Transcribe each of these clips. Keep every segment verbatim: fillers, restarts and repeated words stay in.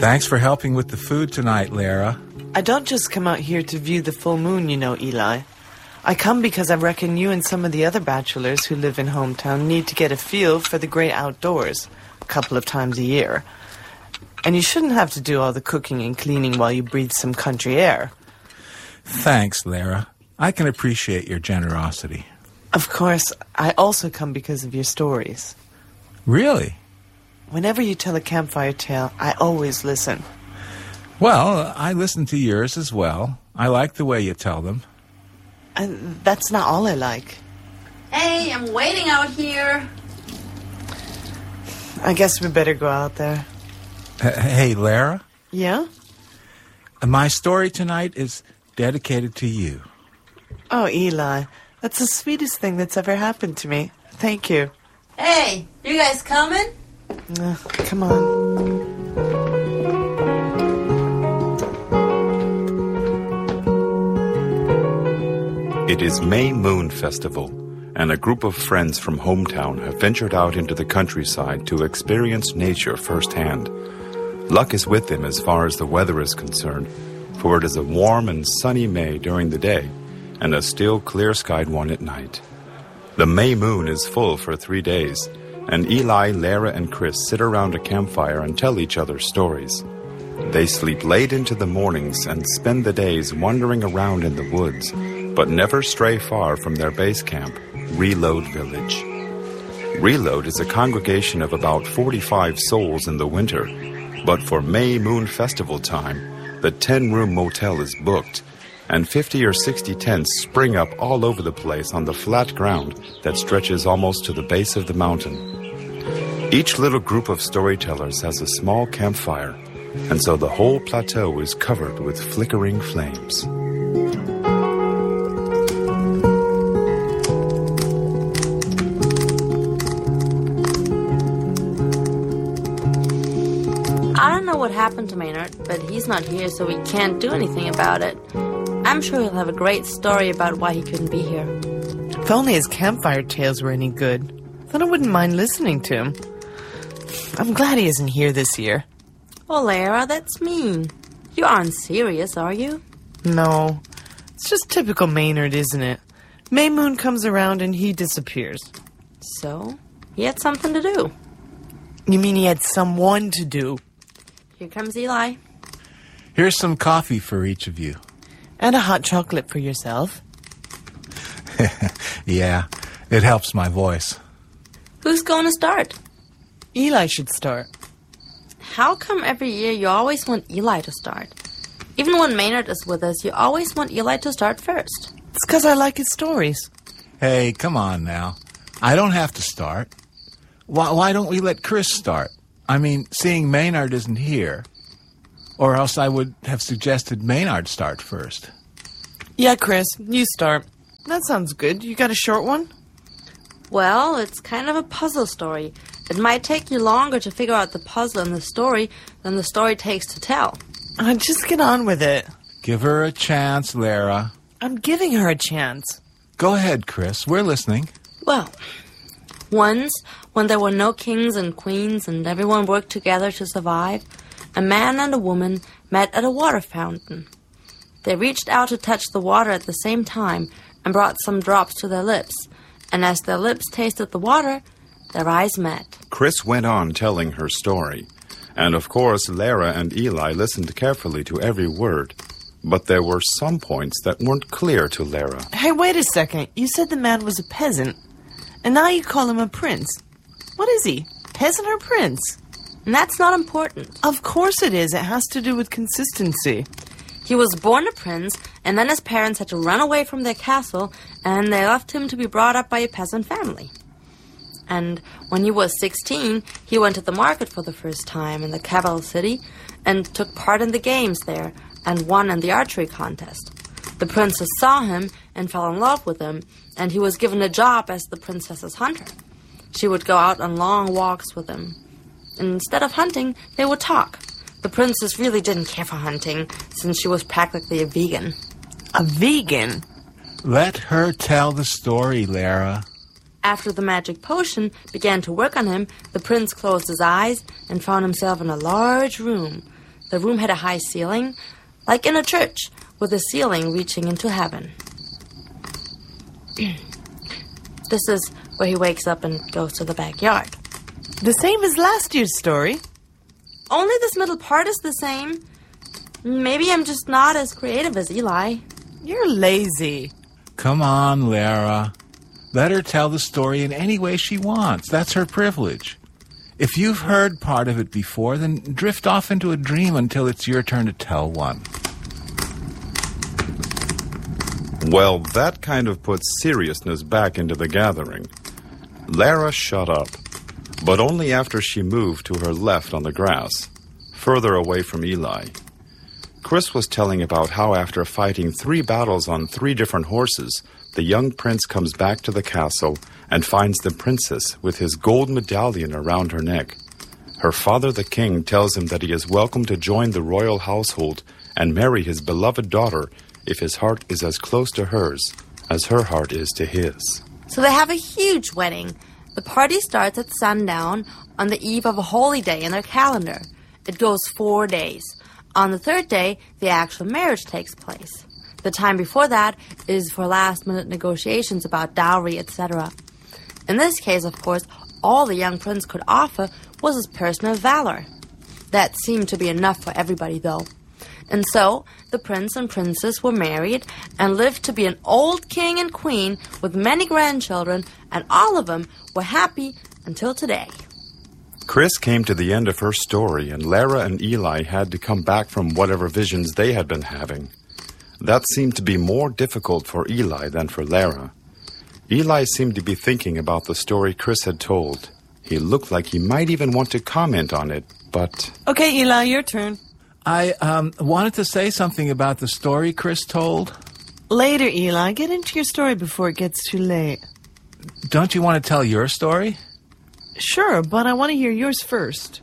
Thanks for helping with the food tonight, Lara. I don't just come out here to view the full moon, you know, Eli. I come because I reckon you and some of the other bachelors who live in hometown need to get a feel for the great outdoors a couple of times a year. And you shouldn't have to do all the cooking and cleaning while you breathe some country air. Thanks, Lara. I can appreciate your generosity. Of course, I also come because of your stories. Really? Whenever you tell a campfire tale, I always listen. Well, I listen to yours as well. I like the way you tell them. And that's not all I like. Hey, I'm waiting out here. I guess we better go out there. H- hey, Lara? Yeah? My story tonight is dedicated to you. Oh, Eli, that's the sweetest thing that's ever happened to me. Thank you. Hey, you guys coming? Uh, come on. It is May Moon Festival, and a group of friends from hometown have ventured out into the countryside to experience nature firsthand. Luck is with them as far as the weather is concerned, for it is a warm and sunny May during the day, and a still clear-skied one at night. The May moon is full for three days, and Eli, Lara, and Chris sit around a campfire and tell each other stories. They sleep late into the mornings and spend the days wandering around in the woods, but never stray far from their base camp, Reload Village. Reload is a congregation of about forty-five souls in the winter, but for May Moon Festival time, the ten-room motel is booked, and fifty or sixty tents spring up all over the place on the flat ground that stretches almost to the base of the mountain. Each little group of storytellers has a small campfire, and so the whole plateau is covered with flickering flames. I don't know what happened to Maynard, but he's not here, so we can't do anything about it. I'm sure he'll have a great story about why he couldn't be here. If only his campfire tales were any good, then I wouldn't mind listening to him. I'm glad he isn't here this year. Well, Lara, that's mean. You aren't serious, are you? No, it's just typical Maynard, isn't it? May Moon comes around and he disappears. So, he had something to do. You mean he had someone to do? Here comes Eli. Here's some coffee for each of you. And a hot chocolate for yourself. Yeah, it helps my voice. Who's going to start? Eli should start. How come every year you always want Eli to start? Even when Maynard is with us, you always want Eli to start first. It's because I like his stories. Hey, come on now. I don't have to start. Why, why don't we let Chris start? I mean, seeing Maynard isn't here. Or else I would have suggested Maynard start first. Yeah, Chris, you start. That sounds good. You got a short one? Well, it's kind of a puzzle story. It might take you longer to figure out the puzzle in the story than the story takes to tell. Uh, just get on with it. Give her a chance, Lara. I'm giving her a chance. Go ahead, Chris. We're listening. Well, once, when there were no kings and queens and everyone worked together to survive, a man and a woman met at a water fountain. They reached out to touch the water at the same time and brought some drops to their lips. And as their lips tasted the water, their eyes met. Chris went on telling her story. And of course, Lara and Eli listened carefully to every word. But there were some points that weren't clear to Lara. Hey, wait a second. You said the man was a peasant. And now you call him a prince. What is he? Peasant or prince? And that's not important. Of course it is. It has to do with consistency. He was born a prince, and then his parents had to run away from their castle, and they left him to be brought up by a peasant family. And when he was sixteen, he went to the market for the first time in the capital city and took part in the games there and won in the archery contest. The princess saw him and fell in love with him, and he was given a job as the princess's hunter. She would go out on long walks with him. And instead of hunting, they would talk. The princess really didn't care for hunting, since she was practically a vegan. A vegan? Let her tell the story, Lara. After the magic potion began to work on him, the prince closed his eyes and found himself in a large room. The room had a high ceiling, like in a church, with a ceiling reaching into heaven. This is where he wakes up and goes to the backyard. The same as last year's story. Only this middle part is the same. Maybe I'm just not as creative as Eli. You're lazy. Come on, Lara. Let her tell the story in any way she wants. That's her privilege. If you've heard part of it before, then drift off into a dream until it's your turn to tell one. Well, that kind of puts seriousness back into the gathering. Lara shut up, but only after she moved to her left on the grass, further away from Eli. Chris was telling about how after fighting three battles on three different horses, the young prince comes back to the castle and finds the princess with his gold medallion around her neck. Her father, the king, tells him that he is welcome to join the royal household and marry his beloved daughter if his heart is as close to hers as her heart is to his. So they have a huge wedding. The party starts at sundown on the eve of a holy day in their calendar. It goes four days. On the third day, the actual marriage takes place. The time before that is for last-minute negotiations about dowry, et cetera. In this case, of course, all the young prince could offer was his personal valor. That seemed to be enough for everybody, though. And so, the prince and princess were married and lived to be an old king and queen with many grandchildren, and all of them were happy until today. Chris came to the end of her story, and Lara and Eli had to come back from whatever visions they had been having. That seemed to be more difficult for Eli than for Lara. Eli seemed to be thinking about the story Chris had told. He looked like he might even want to comment on it, but... Okay, Eli, your turn. I um, wanted to say something about the story Chris told. Later, Eli. Get into your story before it gets too late. Don't you want to tell your story? Sure, but I want to hear yours first.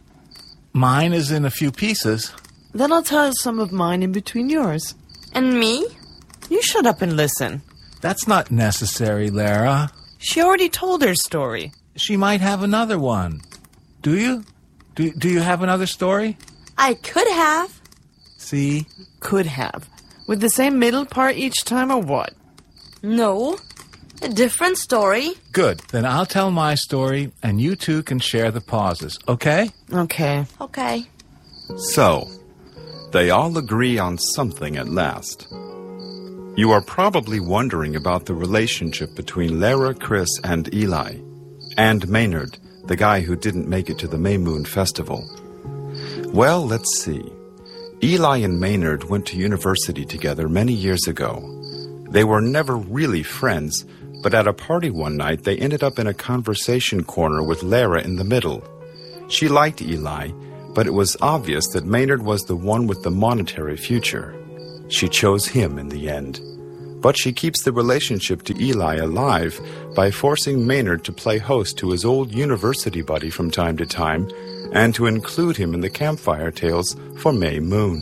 Mine is in a few pieces. Then I'll tell some of mine in between yours. And me? You shut up and listen. That's not necessary, Lara. She already told her story. She might have another one. Do you? Do, do you have another story? I could have. See? Could have. With the same middle part each time, or what? No. A different story. Good. Then I'll tell my story, and you two can share the pauses, okay? Okay. Okay. So, they all agree on something at last. You are probably wondering about the relationship between Lara, Chris, and Eli, and Maynard, the guy who didn't make it to the May Moon Festival. Well, let's see. Eli and Maynard went to university together many years ago. They were never really friends, but at a party one night, they ended up in a conversation corner with Lara in the middle. She liked Eli, but it was obvious that Maynard was the one with the monetary future. She chose him in the end. But she keeps the relationship to Eli alive by forcing Maynard to play host to his old university buddy from time to time and to include him in the campfire tales for May Moon.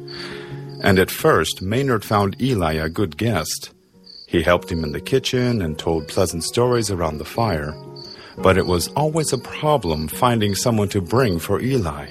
And at first, Maynard found Eli a good guest. He helped him in the kitchen and told pleasant stories around the fire. But it was always a problem finding someone to bring for Eli.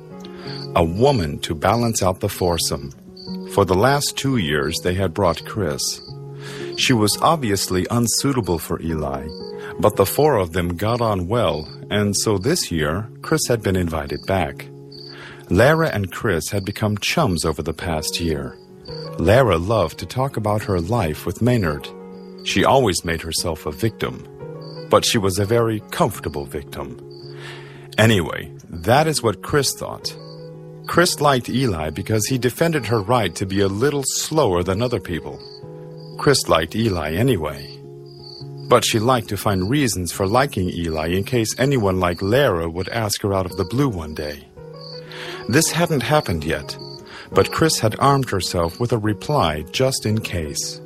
A woman to balance out the foursome. For the last two years, they had brought Chris. She was obviously unsuitable for Eli, but the four of them got on well, and so this year, Chris had been invited back. Lara and Chris had become chums over the past year. Lara loved to talk about her life with Maynard. She always made herself a victim, but she was a very comfortable victim. Anyway, that is what Chris thought. Chris liked Eli because he defended her right to be a little slower than other people. Chris liked Eli anyway. But she liked to find reasons for liking Eli in case anyone like Lara would ask her out of the blue one day. This hadn't happened yet, but Chris had armed herself with a reply just in case.